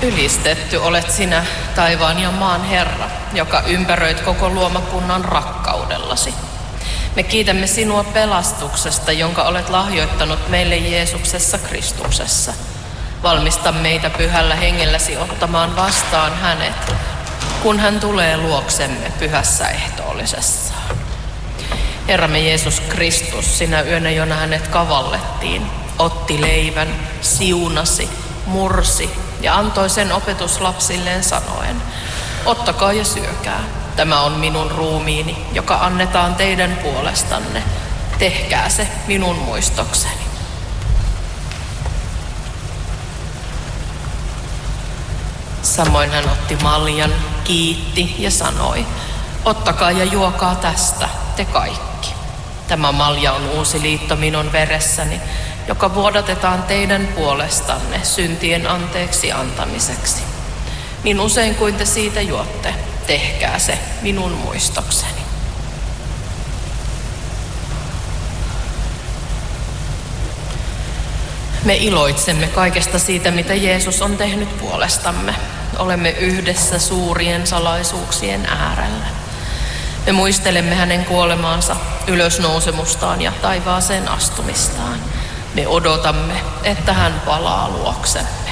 Ylistetty olet sinä, taivaan ja maan Herra, joka ympäröit koko luomakunnan rakkaudellasi. Me kiitämme sinua pelastuksesta, jonka olet lahjoittanut meille Jeesuksessa Kristuksessa. Valmista meitä pyhällä hengelläsi ottamaan vastaan hänet, kun hän tulee luoksemme pyhässä ehtoollisessaan. Herramme Jeesus Kristus, sinä yönä, jona hänet kavallettiin, otti leivän, siunasi, mursi ja antoi sen opetuslapsilleen sanoen: ottakaa ja syökää. Tämä on minun ruumiini, joka annetaan teidän puolestanne. Tehkää se minun muistokseni. Samoin hän otti maljan, kiitti ja sanoi: ottakaa ja juokaa tästä, te kaikki. Tämä malja on uusi liitto minun veressäni, joka vuodatetaan teidän puolestanne syntien anteeksi antamiseksi. Niin usein kuin te siitä juotte, tehkää se minun muistokseni. Me iloitsemme kaikesta siitä, mitä Jeesus on tehnyt puolestamme. Olemme yhdessä suurien salaisuuksien äärellä. Me muistelemme hänen kuolemaansa, ylösnousemustaan ja taivaaseen astumistaan. Me odotamme, että hän palaa luoksemme.